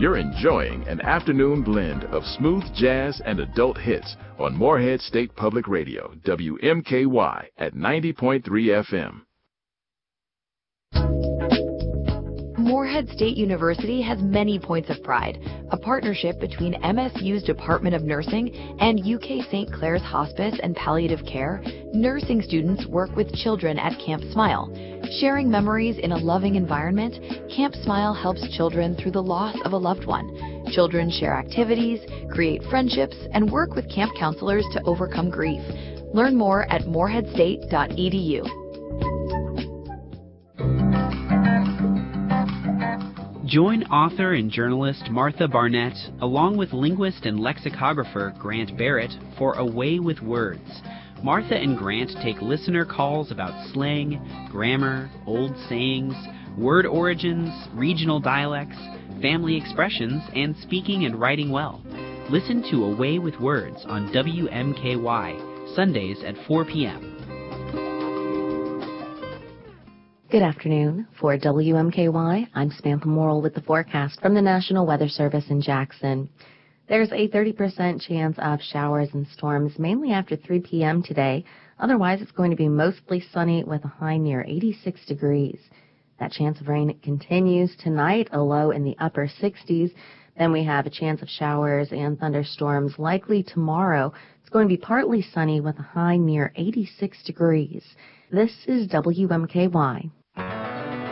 You're enjoying an afternoon blend of smooth jazz and adult hits on Morehead State Public Radio, WMKY at 90.3 FM. Morehead State University has many points of pride. A partnership between MSU's Department of Nursing and UK St. Clair's Hospice and Palliative Care, nursing students work with children at Camp Smile. Sharing memories in a loving environment, Camp Smile helps children through the loss of a loved one. Children share activities, create friendships, and work with camp counselors to overcome grief. Learn more at moreheadstate.edu. Join author and journalist Martha Barnett, along with linguist and lexicographer Grant Barrett, for A Way with Words. Martha and Grant take listener calls about slang, grammar, old sayings, word origins, regional dialects, family expressions, and speaking and writing well. Listen to A Way with Words on WMKY, Sundays at 4 p.m. Good afternoon. For WMKY, I'm Samantha Morrill with the forecast from the National Weather Service in Jackson. There's a 30% chance of showers and storms, mainly after 3 p.m. today. Otherwise, it's going to be mostly sunny with a high near 86 degrees. That chance of rain continues tonight, a low in the upper 60s. Then we have a chance of showers and thunderstorms likely tomorrow. It's going to be partly sunny with a high near 86 degrees. This is WMKY.